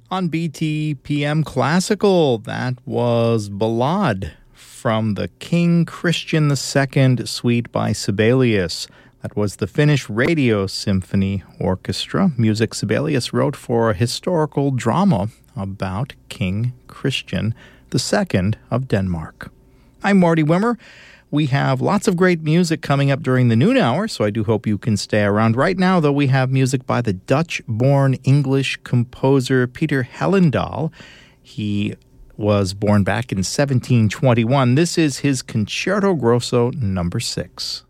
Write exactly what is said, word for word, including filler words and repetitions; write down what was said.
On B T P M Classical, that was Ballade from the King Christian the Second Suite by Sibelius. That was the Finnish Radio Symphony Orchestra. Music Sibelius wrote for a historical drama about King Christian the Second of Denmark. I'm Marty Wimmer. We have lots of great music coming up during the noon hour, so I do hope you can stay around. Right now, though, we have music by the Dutch-born English composer Peter Hellendaal. He was born back in seventeen twenty-one. This is his Concerto Grosso number six.